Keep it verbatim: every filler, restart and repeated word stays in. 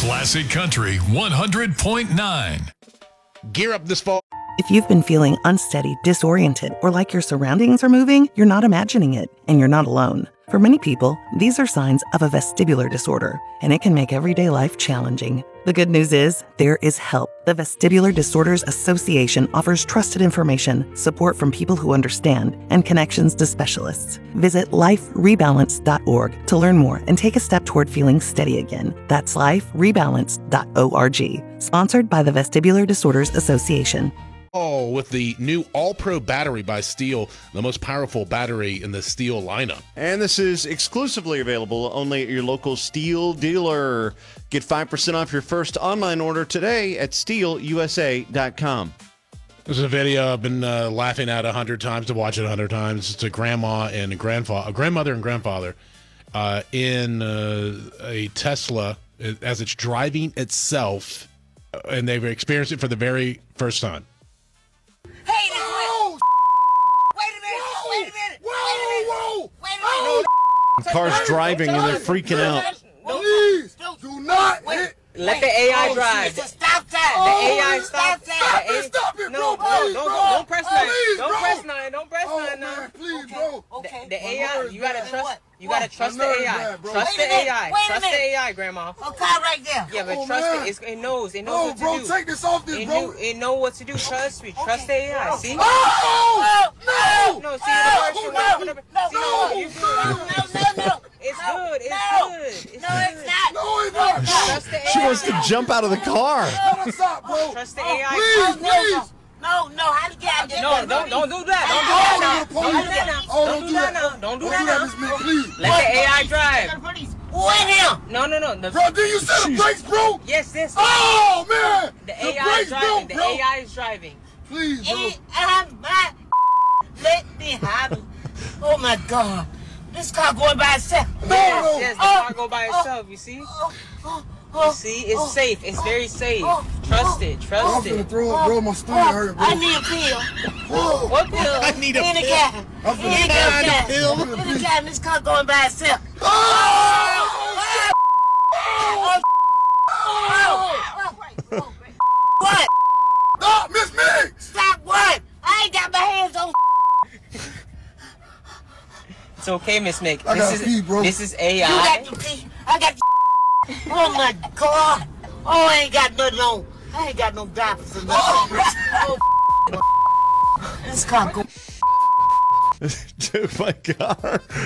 Classic Country one hundred point nine. Gear up this fall. If you've been feeling unsteady, disoriented, or like your surroundings are moving, you're not imagining it, and you're not alone. For many people, these are signs of a vestibular disorder, and it can make everyday life challenging. The good news is, there is help. The Vestibular Disorders Association offers trusted information, support from people who understand, and connections to specialists. Visit life rebalance dot org to learn more and take a step toward feeling steady again. That's life rebalance dot org. Sponsored by the Vestibular Disorders Association. Oh, with the new All-Pro battery by Steel, the most powerful battery in the Steel lineup. And this is exclusively available only at your local Steel dealer. Get five percent off your first online order today at steel u s a dot com. This is a video I've been uh, laughing at a hundred times, to watch it a hundred times. It's a grandma and a grandfather, a grandmother and grandfather uh, in uh, a Tesla as it's driving itself, and they've experienced it for the very first time. Hey, this whoa! Wait a minute! Whoa! Wait a minute! Whoa! Wait a minute! Whoa! Wait a minute! The car's driving and they're freaking out. Please do not hit. Let the A I drive. It's a stop sign. The A I stop. Stop The A- it! Stop it, No, bro! no, Please, don't, bro. don't, don't press nothing. Please, Don't bro. press nothing. Don't press Oh, nothing. man, now. please, Okay. bro. Okay. The A I, nerves you gotta bad. trust. What? You gotta What? trust My the nerves A I. bad, bro. Trust Wait the a minute. A I. Wait a Trust the minute. A I, Grandma. A car right there. Yeah, but Oh, trust man. it. It's, it knows. It knows No, what to bro, do. take this off this, It, bro. knew, it know what to do. Trust me. Trust the Okay. A I. See? Oh! No! No, see No, the version. no, whatever- no, see, no, you no, good. no, no, no. It's No, good. It's no. good. It's No, good. it's not. No, it's not. Trust the A I. She wants to jump out of the car. Let us out, bro. Trust the Oh, A I. Please, no, please. No, no, how did you get out No, don't, don't do that. Don't do Oh, that now. the Don't do police. that now. Oh, Don't do that now. Don't do that Miss Mick, now. please. Let the A I drive. Wait him. No, no, no. The, Bro, did you set the brakes, bro? yes, yes. Oh, man. The The A I is brakes driving. don't, The bro. A I is driving. Please, bro. And I'm back. Let me have it. Oh my God. This car going by itself. No, Yes, no. yes. The Oh, car go by oh. itself. You see? Oh, oh, You oh, see? It's oh, safe. It's very safe. oh, Trust it. I'm Trust finna it. throw up, bro. My stomach oh, hurt, bro. I need a pill. Whoa. What pill? I need a In the pill. car. I'm In finna the find a car. pill. In the car. This car going by itself. Oh! Oh, oh, oh. What? Stop, Miss Mick! Stop what? I ain't got my hands on. It's okay, Miss Mick. I This gotta is pee, bro. this is You A got I. to pee. I got. Oh my God. Oh, I ain't got nothing on. I ain't got no diapers or nothing. Oh, this car go. Oh my God.